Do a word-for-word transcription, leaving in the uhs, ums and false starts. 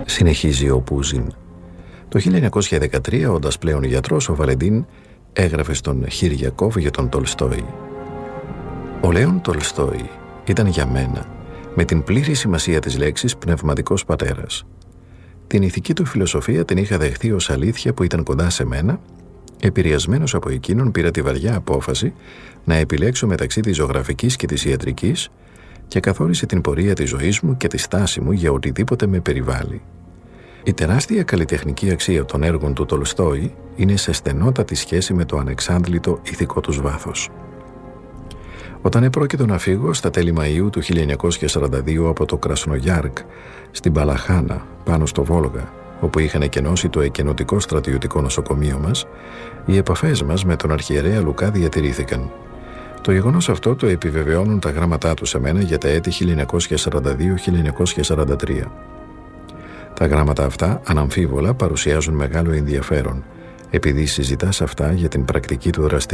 συνεχίζει ο Πούζιν. Το χίλια εννιακόσια δεκατρία, όντας πλέον γιατρός, ο Βαλεντίν έγραφε στον Χιριακόβ για τον Τολστόη. Ο Λέων Τολστόη ήταν για μένα, με την πλήρη σημασία της λέξης, πνευματικός πατέρας. Την ηθική του φιλοσοφία την είχα δεχθεί ως αλήθεια που ήταν κοντά σε μένα. Επηρεασμένος από εκείνον, πήρα τη βαριά απόφαση να επιλέξω μεταξύ της ζωγραφικής και της ιατρικής και καθόρισε την πορεία της ζωής μου και τη στάση μου για οτιδήποτε με περιβάλλει. Η τεράστια καλλιτεχνική αξία των έργων του Τολστόη είναι σε στενότατη σχέση με το ανεξάντλητο ηθικό τους βάθος. Όταν επρόκειτο να φύγω στα τέλη Μαΐου του χίλια εννιακόσια σαράντα δύο από το Κρασνογιάρκ στην Παλαχάνα πάνω στο Βόλγα, όπου είχαν εκενώσει το εκενωτικό στρατιωτικό νοσοκομείο μας, οι επαφές μας με τον αρχιερέα Λουκά διατηρήθηκαν. Το γεγονός αυτό το επιβεβαιώνουν τα γράμματά του σε μένα για τα έτη χίλια εννιακόσια σαράντα δύο με χίλια εννιακόσια σαράντα τρία. Τα γράμματα αυτά αναμφίβολα παρουσιάζουν μεγάλο ενδιαφέρον, επειδή συζητάς αυτά για την πρακτική του δραστηριότητα.